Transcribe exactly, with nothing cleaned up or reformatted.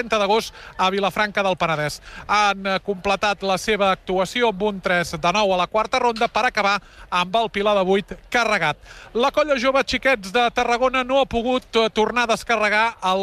trenta d'agost a Vilafranca del Penedès. Han completat la seva actuació amb un tres de nou a la quarta ronda per acabar amb el Pilar de vuit carregat. La colla jove Xiquets de Tarragona no ha pogut tornar a descarregar el